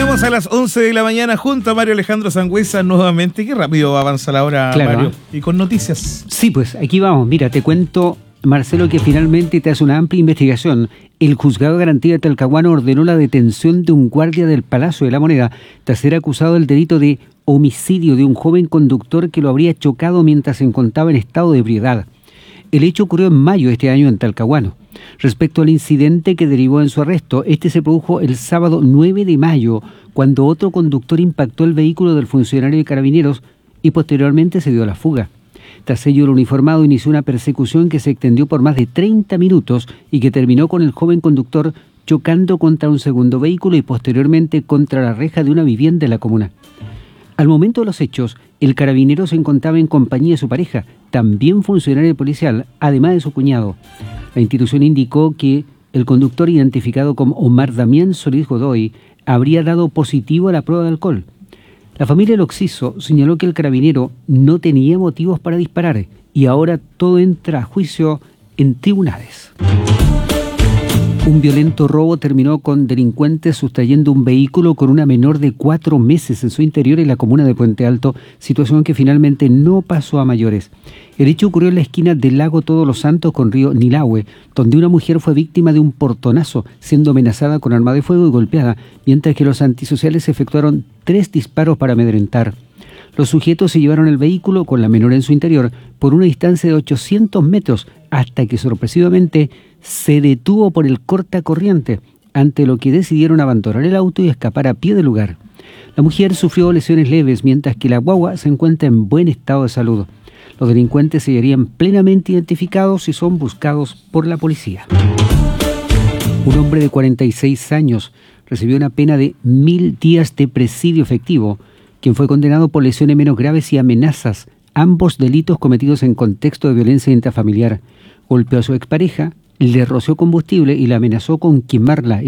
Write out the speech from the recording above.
Estamos a las 11 de la mañana junto a Mario Alejandro Sangüesa nuevamente. Qué rápido avanza la hora, claro, Mario. Y con noticias. Sí, pues aquí vamos. Mira, te cuento, Marcelo, que finalmente tras una amplia investigación, el Juzgado de Garantía de Talcahuano ordenó la detención de un guardia del Palacio de la Moneda tras ser acusado del delito de homicidio de un joven conductor que lo habría chocado mientras se encontraba en estado de ebriedad. El hecho ocurrió en mayo de este año en Talcahuano. Respecto al incidente que derivó en su arresto, este se produjo el sábado 9 de mayo, cuando otro conductor impactó el vehículo del funcionario de Carabineros y posteriormente se dio a la fuga. Tras ello, el uniformado inició una persecución que se extendió por más de 30 minutos y que terminó con el joven conductor chocando contra un segundo vehículo y posteriormente contra la reja de una vivienda de la comuna. Al momento de los hechos, el carabinero se encontraba en compañía de su pareja, también funcionario policial, además de su cuñado. La institución indicó que el conductor, identificado como Omar Damián Solís Godoy, habría dado positivo a la prueba de alcohol. La familia del occiso señaló que el carabinero no tenía motivos para disparar y ahora todo entra a juicio en tribunales. Un violento robo terminó con delincuentes sustrayendo un vehículo con una menor de 4 meses en su interior en la comuna de Puente Alto, situación que finalmente no pasó a mayores. El hecho ocurrió en la esquina del lago Todos los Santos con río Nilahue, donde una mujer fue víctima de un portonazo, siendo amenazada con arma de fuego y golpeada, mientras que los antisociales efectuaron 3 disparos para amedrentar. Los sujetos se llevaron el vehículo con la menor en su interior por una distancia de 800 metros hasta que sorpresivamente se detuvo por el cortacorriente, ante lo que decidieron abandonar el auto y escapar a pie del lugar. La mujer sufrió lesiones leves, mientras que la guagua se encuentra en buen estado de salud. Los delincuentes serían plenamente identificados y son buscados por la policía. Un hombre de 46 años recibió una pena de 1000 días de presidio efectivo, quien fue condenado por lesiones menos graves y amenazas, ambos delitos cometidos en contexto de violencia intrafamiliar. Golpeó a su expareja, le roció combustible y la amenazó con quemarla.